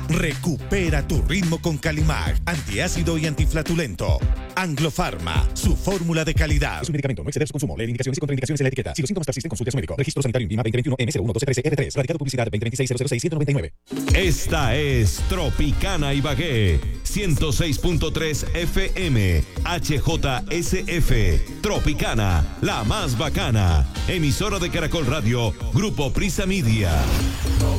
Recupera tu ritmo con Calimag, antiácido y antiflatulento. Anglofarma, su fórmula de calidad. Es un medicamento, no exceder su consumo. Lee indicaciones y contraindicaciones en la etiqueta. Si los síntomas persisten, consulte a su médico. Registro sanitario INVIMA 2021-M011213R3. Radicado publicidad 2026-006-199. Esta es Tropicana Ibagué. 106.3 FM. HJSF. Tropicana, la más bacana. Emisora de Caracol Radio. Grupo Prisa Media.